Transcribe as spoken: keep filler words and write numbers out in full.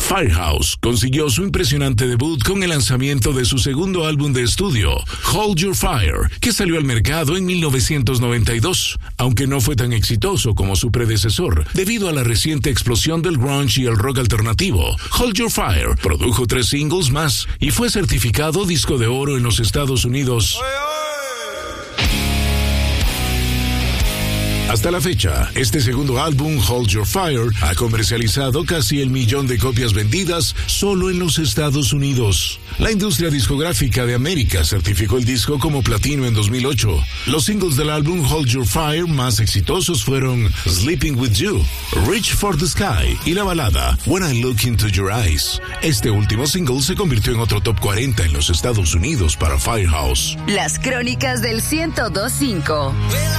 Firehouse consiguió su impresionante debut con el lanzamiento de su segundo álbum de estudio, Hold Your Fire, que salió al mercado en mil novecientos noventa y dos, aunque no fue tan exitoso como su predecesor, debido a la reciente explosión del grunge y el rock alternativo. Hold Your Fire produjo tres singles más y fue certificado disco de oro en los Estados Unidos. Hasta la fecha, este segundo álbum, Hold Your Fire, ha comercializado casi el millón de copias vendidas solo en los Estados Unidos. La industria discográfica de América certificó el disco como platino en dos mil ocho. Los singles del álbum Hold Your Fire más exitosos fueron Sleeping With You, Reach for the Sky y la balada When I Look Into Your Eyes. Este último single se convirtió en otro top cuarenta en los Estados Unidos para Firehouse. Las crónicas del ciento dos punto cinco.